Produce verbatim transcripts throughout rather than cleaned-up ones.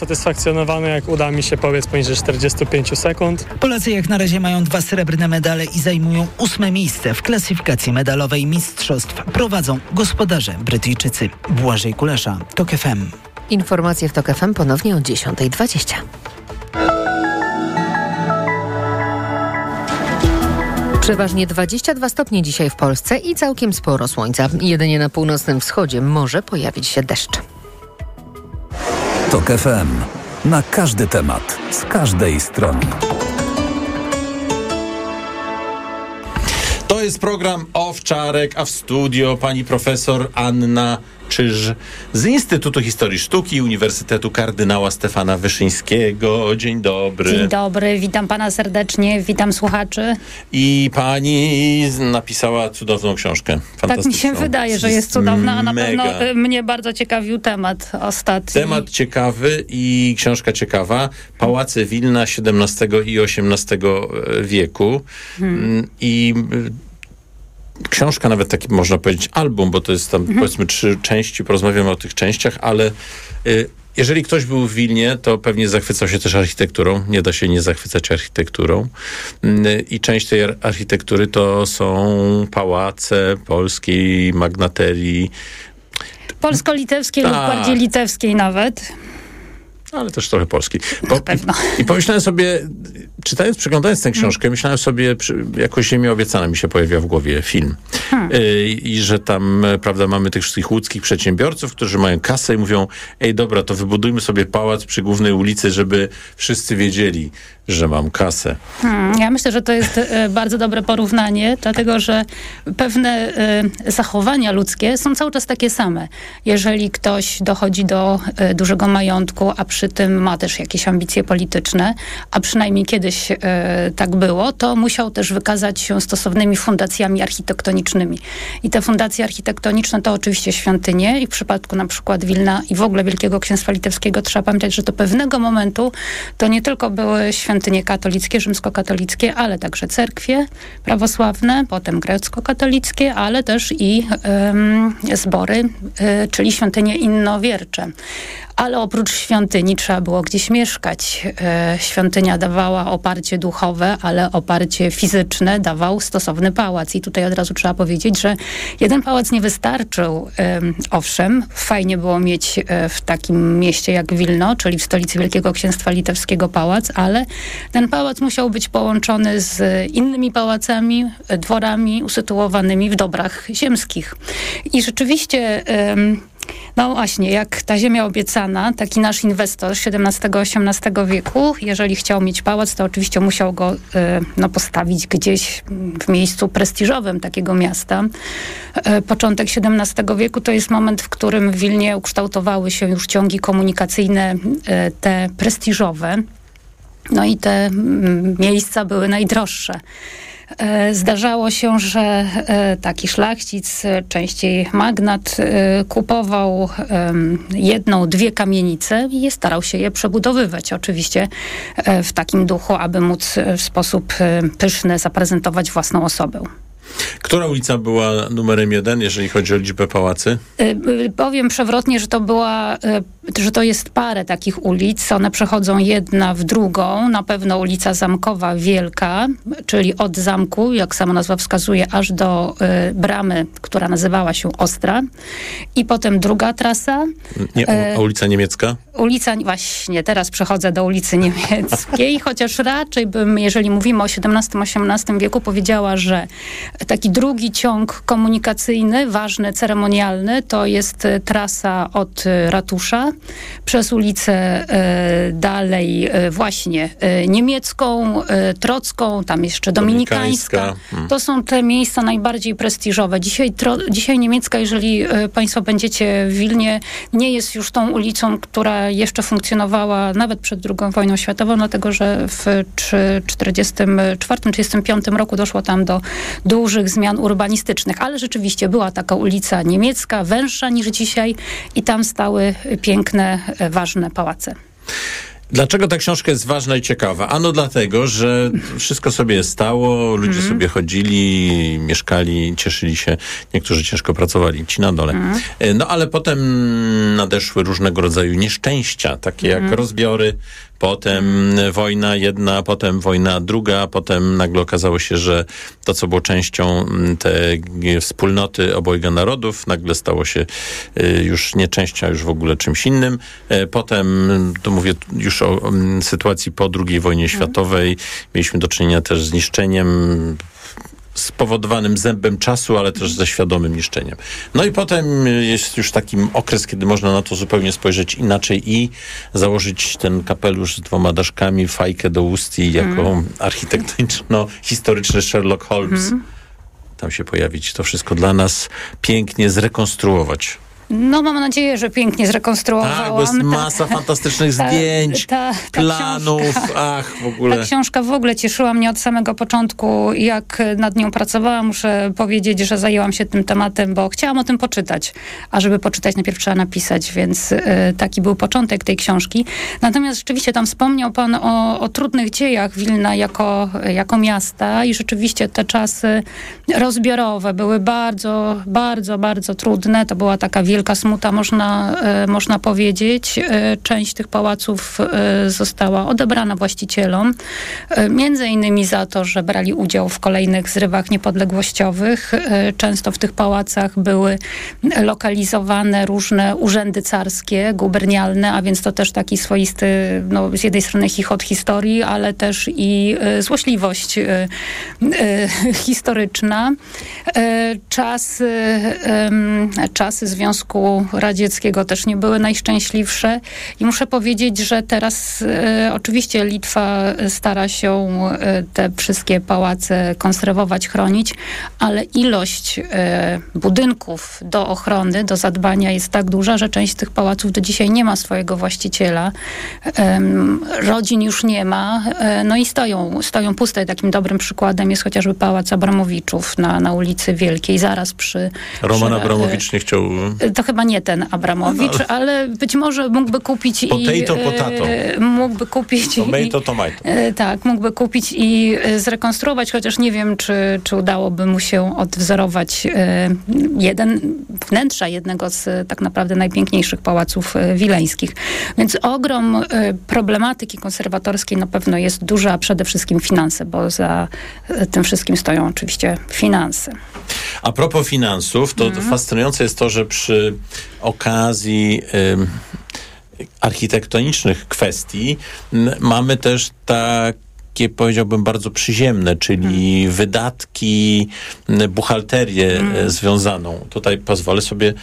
Satysfakcjonowany, jak uda mi się pobiec poniżej czterdzieści pięć sekund. Polacy jak na razie mają dwa srebrne medale i zajmują ósme miejsce w klasyfikacji medalowej mistrzostw. Prowadzą gospodarze Brytyjczycy. Błażej Kulesza, TOK F M. Informacje w TOK F M ponownie o dziesiąta dwadzieścia. Przeważnie dwadzieścia dwa stopnie dzisiaj w Polsce i całkiem sporo słońca. Jedynie na północnym wschodzie może pojawić się deszcz. TOK F M. Na każdy temat, z każdej strony. To jest program Owczarek, a w studio pani profesor Anna Czyż z Instytutu Historii Sztuki Uniwersytetu Kardynała Stefana Wyszyńskiego. Dzień dobry. Dzień dobry, witam pana serdecznie, witam słuchaczy. I pani napisała cudowną książkę. Tak mi się wydaje, że jest cudowna, a na Mega. pewno mnie bardzo ciekawił temat ostatni. Temat ciekawy i książka ciekawa. Pałace Wilna siedemnastego i osiemnastego wieku. Hmm. I książka, nawet taki można powiedzieć album, bo to jest tam mhm. powiedzmy trzy części, porozmawiamy o tych częściach, ale y, jeżeli ktoś był w Wilnie, to pewnie zachwycał się też architekturą. Nie da się nie zachwycać architekturą. Y, I część tej architektury to są pałace polskiej magnaterii. Polsko-litewskiej lub bardziej litewskiej nawet. Ale też trochę polski. Bo, Na pewno. I, I pomyślałem sobie, czytając, przeglądając tę książkę, hmm. myślałem sobie, jako Ziemia obiecana mi się pojawia w głowie film. Hmm. Y, I że tam, prawda, mamy tych wszystkich łódzkich przedsiębiorców, którzy mają kasę i mówią, ej, dobra, to wybudujmy sobie pałac przy głównej ulicy, żeby wszyscy wiedzieli, że mam kasę. Hmm. Ja myślę, że to jest e, bardzo dobre porównanie, dlatego, że pewne e, zachowania ludzkie są cały czas takie same. Jeżeli ktoś dochodzi do e, dużego majątku, a przy tym ma też jakieś ambicje polityczne, a przynajmniej kiedyś e, tak było, to musiał też wykazać się stosownymi fundacjami architektonicznymi. I te fundacje architektoniczne to oczywiście świątynie i w przypadku na przykład Wilna i w ogóle Wielkiego Księstwa Litewskiego trzeba pamiętać, że do pewnego momentu to nie tylko były świątynie katolickie, rzymskokatolickie, ale także cerkwie prawosławne, potem grecko-katolickie, ale też i um, zbory, y, czyli świątynie innowiercze. Ale oprócz świątyni trzeba było gdzieś mieszkać. E, świątynia dawała oparcie duchowe, ale oparcie fizyczne dawał stosowny pałac. I tutaj od razu trzeba powiedzieć, że jeden pałac nie wystarczył. E, owszem, fajnie było mieć e, w takim mieście jak Wilno, czyli w stolicy Wielkiego Księstwa Litewskiego pałac, ale ten pałac musiał być połączony z innymi pałacami, dworami usytuowanymi w dobrach ziemskich. I rzeczywiście e, no właśnie, jak ta ziemia obiecana, taki nasz inwestor siedemnastego osiemnastego wieku, jeżeli chciał mieć pałac, to oczywiście musiał go y, no, postawić gdzieś w miejscu prestiżowym takiego miasta. Y, początek siedemnastego wieku to jest moment, w którym w Wilnie ukształtowały się już ciągi komunikacyjne, y, te prestiżowe. No i te y, miejsca były najdroższe. Zdarzało się, że taki szlachcic, częściej magnat, kupował jedną, dwie kamienice i starał się je przebudowywać. Oczywiście w takim duchu, aby móc w sposób pyszny zaprezentować własną osobę. Która ulica była numerem jeden, jeżeli chodzi o liczbę pałacy? Yy, powiem przewrotnie, że to była, yy, że to jest parę takich ulic. One przechodzą jedna w drugą. Na pewno ulica Zamkowa Wielka, czyli od zamku, jak sama nazwa wskazuje, aż do yy, bramy, która nazywała się Ostra. I potem druga trasa. Nie, a ulica Niemiecka? Ulica, właśnie, teraz przechodzę do ulicy Niemieckiej, chociaż raczej bym, jeżeli mówimy o siedemnastym osiemnastym wieku, powiedziała, że taki drugi ciąg komunikacyjny, ważny, ceremonialny, to jest trasa od ratusza przez ulicę e, dalej e, właśnie e, niemiecką, e, trocką, tam jeszcze dominikańska. dominikańska. To są te miejsca najbardziej prestiżowe. Dzisiaj, tro, dzisiaj niemiecka, jeżeli e, państwo będziecie w Wilnie, nie jest już tą ulicą, która jeszcze funkcjonowała nawet przed drugą wojną światową, dlatego że w czterdziestym czwartym trzydziestym piątym roku doszło tam do dużych zmian urbanistycznych, ale rzeczywiście była taka ulica niemiecka, węższa niż dzisiaj i tam stały piękne, ważne pałace. Dlaczego ta książka jest ważna i ciekawa? Ano dlatego, że wszystko sobie stało, ludzie mm. sobie chodzili, mieszkali, cieszyli się, niektórzy ciężko pracowali, ci na dole. Mm. No ale potem nadeszły różnego rodzaju nieszczęścia, takie mm. jak rozbiory, potem wojna jedna, potem wojna druga, potem nagle okazało się, że to, co było częścią tej wspólnoty obojga narodów, nagle stało się już nie częścią, a już w ogóle czymś innym. Potem, to mówię już o sytuacji po drugiej wojnie światowej, mieliśmy do czynienia też z niszczeniem spowodowanym zębem czasu, ale też ze świadomym niszczeniem. No i potem jest już taki okres, kiedy można na to zupełnie spojrzeć inaczej i założyć ten kapelusz z dwoma daszkami, fajkę do ust i jako mm. architektoniczno-historyczny Sherlock Holmes mm. tam się pojawić. To wszystko dla nas pięknie zrekonstruować. No mam nadzieję, że pięknie zrekonstruowałam. Tak, bo jest masa ta, fantastycznych ta, zdjęć, ta, ta, ta planów, książka, ach w ogóle. Ta książka w ogóle cieszyła mnie od samego początku, jak nad nią pracowałam. Muszę powiedzieć, że zajęłam się tym tematem, bo chciałam o tym poczytać. A żeby poczytać, najpierw trzeba napisać, więc y, taki był początek tej książki. Natomiast rzeczywiście tam wspomniał pan o, o trudnych dziejach Wilna jako, jako miasta i rzeczywiście te czasy rozbiorowe były bardzo, bardzo, bardzo trudne. To była taka wielka Wielka smuta, można, e, można powiedzieć. E, część tych pałaców e, została odebrana właścicielom. E, między innymi za to, że brali udział w kolejnych zrywach niepodległościowych. E, często w tych pałacach były lokalizowane różne urzędy carskie, gubernialne, a więc to też taki swoisty, no, z jednej strony chichot historii, ale też i e, złośliwość e, e, historyczna. E, czasy, e, czasy Związku Radzieckiego też nie były najszczęśliwsze i muszę powiedzieć, że teraz e, oczywiście Litwa stara się e, te wszystkie pałace konserwować, chronić, ale ilość e, budynków do ochrony, do zadbania jest tak duża, że część z tych pałaców do dzisiaj nie ma swojego właściciela. E, rodzin już nie ma, e, no i stoją, stoją puste. Takim dobrym przykładem jest chociażby Pałac Abramowiczów na, na ulicy Wielkiej, zaraz przy... Roman przy, Abramowicz nie chciał... To chyba nie ten Abramowicz, no, ale być może mógłby kupić potato, i... potato. Mógłby kupić tomato, i... tomato. Tak, mógłby kupić i zrekonstruować, chociaż nie wiem, czy, czy udałoby mu się odwzorować jeden, wnętrza jednego z tak naprawdę najpiękniejszych pałaców wileńskich. Więc ogrom problematyki konserwatorskiej na pewno jest duży, a przede wszystkim finanse, bo za tym wszystkim stoją oczywiście finanse. A propos finansów, to mm. fascynujące jest to, że przy okazji y, architektonicznych kwestii m, mamy też takie, powiedziałbym, bardzo przyziemne, czyli mm. wydatki, buchalterię mm. związaną. Tutaj pozwolę sobie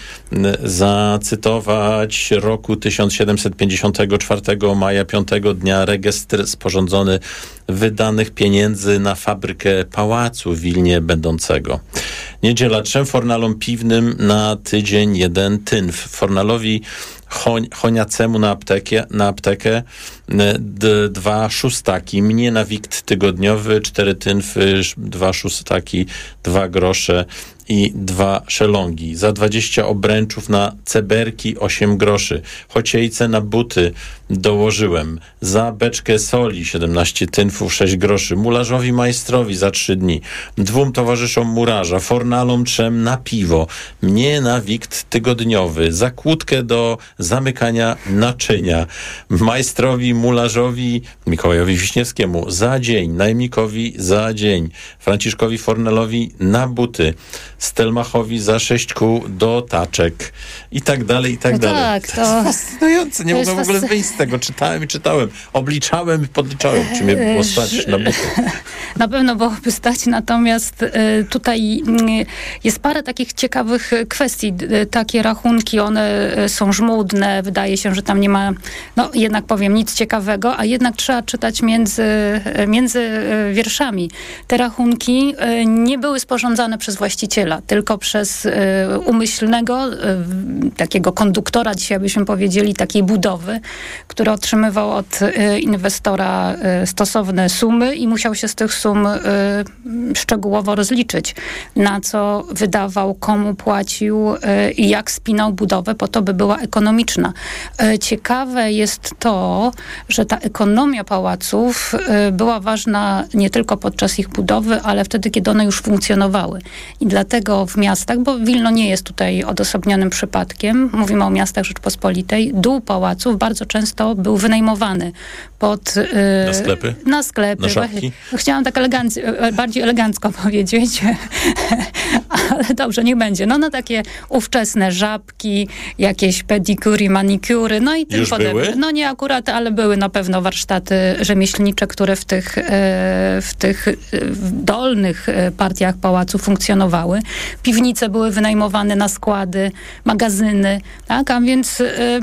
zacytować roku tysiąc siedemset pięćdziesiątego czwartego maja, piątego dnia, registr sporządzony wydanych pieniędzy na fabrykę pałacu w Wilnie będącego. Niedziela, trzem fornalom piwnym na tydzień jeden tynf. Fornalowi choń, choniacemu na, aptekę, na aptekę d, dwa szóstaki. Mnie na wikt tygodniowy, cztery tynfy, dwa szóstaki, dwa grosze i dwa szelongi. Za dwadzieścia obręczów na ceberki osiem groszy. Chociejce na buty dołożyłem. Za beczkę soli siedemnaście tynfów, sześć groszy. Mularzowi majstrowi za trzy dni. Dwóm towarzyszom murarza, fornalom trzem na piwo. Mnie na wikt tygodniowy. Za kłódkę do zamykania naczynia. Majstrowi, mularzowi, Mikołajowi Wiśniewskiemu za dzień. Najemnikowi za dzień. Franciszkowi Fornelowi na buty. Stelmachowi za sześć kół do taczek. I tak dalej, i tak no dalej. Tak, to, to jest fascynujące. Nie mogłem w ogóle fascy... wyjść z tego. Czytałem i czytałem. Obliczałem i podliczałem, czy mnie było stać na buty. Na pewno byłoby stać, natomiast y, tutaj y, jest parę takich ciekawych kwestii. Y, takie rachunki, one y, są żmudne. Wydaje się, że tam nie ma, no jednak powiem, nic ciekawego, a jednak trzeba czytać między, y, między y, wierszami. Te rachunki y, nie były sporządzane przez właściciela, tylko przez y, umyślnego, y, takiego konduktora, dzisiaj byśmy powiedzieli, takiej budowy, który otrzymywał od y, inwestora y, stosowne sumy i musiał się z tych sum y, szczegółowo rozliczyć, na co wydawał, komu płacił y, i jak spinał budowę po to, by była ekonomiczna. Y, ciekawe jest to, że ta ekonomia pałaców y, była ważna nie tylko podczas ich budowy, ale wtedy, kiedy one już funkcjonowały. I dlatego w miastach, bo Wilno nie jest tutaj odosobnionym przypadkiem, mówimy o miastach Rzeczpospolitej, dół pałaców bardzo często był wynajmowany pod... Yy, na sklepy? Na sklepy. Na żabki? Chciałam tak eleganc- bardziej elegancko powiedzieć, ale dobrze, niech będzie. No na takie ówczesne żabki, jakieś pedikury, manikury, no i tym Już podobne. były? No nie akurat, ale były na pewno warsztaty rzemieślnicze, które w tych, w tych dolnych partiach pałacu funkcjonowały. Piwnice były wynajmowane na składy, magazyny, tak? A więc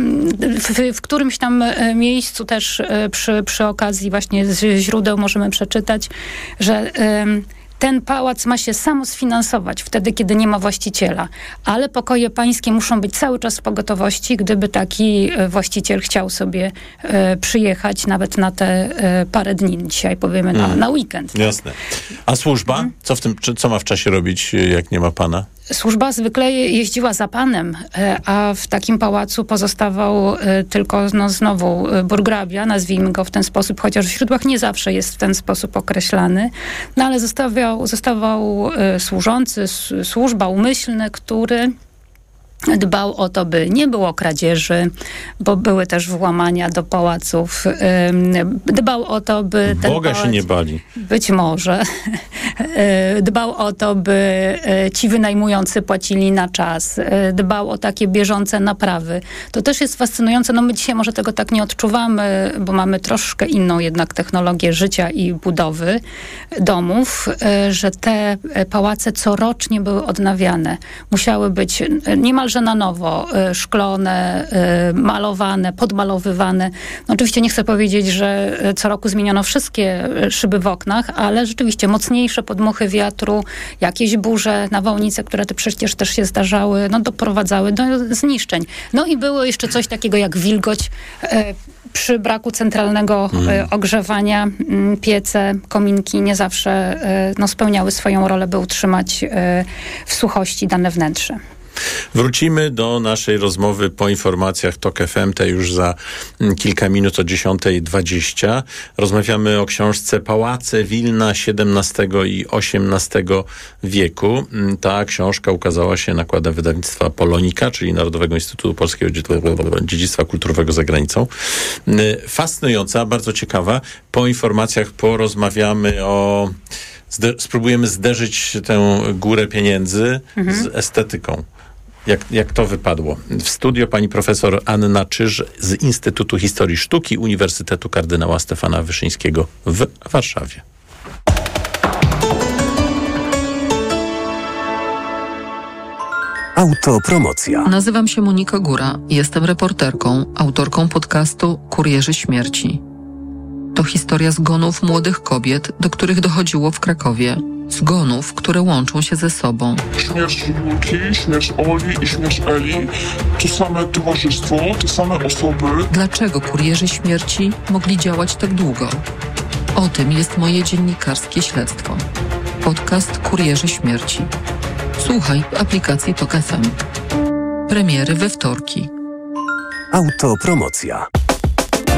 w, w którymś tam miejscu też przy, przy okazji właśnie z źródeł możemy przeczytać, że ten pałac ma się samo sfinansować wtedy, kiedy nie ma właściciela. Ale pokoje pańskie muszą być cały czas w pogotowości, gdyby taki właściciel chciał sobie e, przyjechać nawet na te e, parę dni. Dzisiaj powiemy na, Mm. na weekend. Tak? Jasne. A służba? Co, w tym, czy, co ma w czasie robić, jak nie ma pana? Służba zwykle jeździła za panem, e, a w takim pałacu pozostawał e, tylko no, znowu e, burgrabia, nazwijmy go w ten sposób, chociaż w źródłach nie zawsze jest w ten sposób określany. No ale zostawiał, zostawał e, służący, s- służba umyślny, który dbał o to, by nie było kradzieży, bo były też włamania do pałaców. Ym, Dbał o to, by ten Boga pałac... się nie bali. Być może. Y, Dbał o to, by y, ci wynajmujący płacili na czas. Y, Dbał o takie bieżące naprawy. To też jest fascynujące. No my dzisiaj może tego tak nie odczuwamy, bo mamy troszkę inną jednak technologię życia i budowy domów, y, że te pałace corocznie były odnawiane. Musiały być niemalże na nowo y, szklone, y, malowane, podmalowywane. No oczywiście nie chcę powiedzieć, że y, co roku zmieniono wszystkie y, szyby w oknach, ale rzeczywiście mocniejsze podmuchy wiatru, jakieś burze, nawałnice, które to przecież też się zdarzały, no doprowadzały do zniszczeń. No i było jeszcze coś takiego jak wilgoć. Y, Przy braku centralnego mm. ogrzewania m, piece, kominki nie zawsze y, no, spełniały swoją rolę, by utrzymać y, w suchości dane wnętrze. Wrócimy do naszej rozmowy po informacjach Tok F M, te już za kilka minut o dziesiąta dwadzieścia. Rozmawiamy o książce Pałace Wilna siedemnastego i osiemnastego wieku. Ta książka ukazała się nakładem wydawnictwa Polonika, czyli Narodowego Instytutu Polskiego Dziedzictwa Kulturowego za granicą. Fascynująca, bardzo ciekawa. Po informacjach porozmawiamy o... Zde- spróbujemy zderzyć tę górę pieniędzy mhm. z estetyką. Jak, jak to wypadło? W studio pani profesor Anna Czyż z Instytutu Historii Sztuki Uniwersytetu Kardynała Stefana Wyszyńskiego w Warszawie. Autopromocja. Nazywam się Monika Góra. Jestem reporterką, autorką podcastu Kurierzy Śmierci. To historia zgonów młodych kobiet, do których dochodziło w Krakowie. Zgonów, które łączą się ze sobą. Śmierć Julki, śmierć Oli i śmierć Eli to same towarzystwo, te same osoby. Dlaczego kurierzy śmierci mogli działać tak długo? O tym jest moje dziennikarskie śledztwo. Podcast Kurierzy Śmierci. Słuchaj w aplikacji Tok F M. Premiery we wtorki. Autopromocja.